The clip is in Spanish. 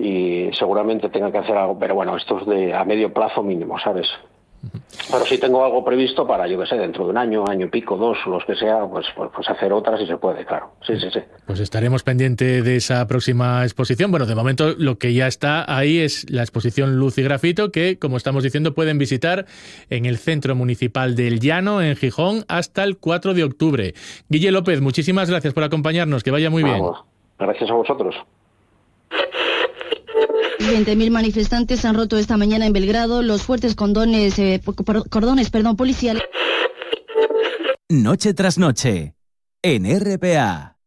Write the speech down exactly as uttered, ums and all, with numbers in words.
y seguramente tenga que hacer algo, pero bueno, esto es de a medio plazo mínimo, ¿sabes? Pero si tengo algo previsto para, yo que sé, dentro de un año, año y pico, dos, los que sea, pues, pues, pues hacer otras si se puede, claro. Sí, sí, sí. Pues estaremos pendientes de esa próxima exposición. Bueno, de momento lo que ya está ahí es la exposición Luz y Grafito, que, como estamos diciendo, pueden visitar en el Centro Municipal del Llano, en Gijón, hasta el cuatro de octubre. Guille López, muchísimas gracias por acompañarnos, que vaya muy bien. Vamos, gracias a vosotros. veinte mil manifestantes han roto esta mañana en Belgrado los fuertes condones, eh, cordones perdón, policiales. Noche tras noche, en R P A.